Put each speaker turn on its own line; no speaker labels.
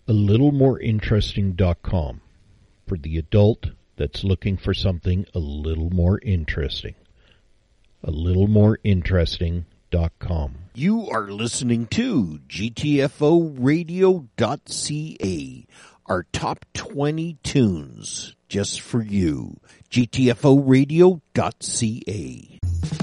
AlittleMoreInteresting.com for the adult that's looking for something a little more interesting. AlittleMoreInteresting.com.
You are listening to GTFORadio.ca, our top 20 tunes just for you. GTFORadio.ca.